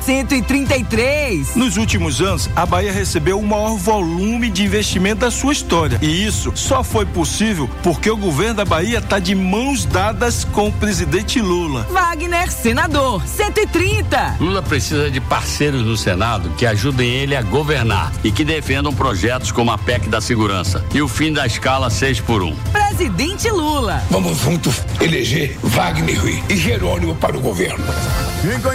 133. Nos últimos anos, a Bahia recebeu o maior volume de investimento da sua história. E isso só foi possível porque o governo da Bahia está de mãos dadas com o presidente Lula. Wagner, senador, 130. Lula precisa de parceiros no Senado que ajudem ele a governar e que defendam projetos como a PEC da segurança e o fim da escala 6x1. Presidente Lula. Vamos juntos eleger Wagner e Jerônimo para o governo.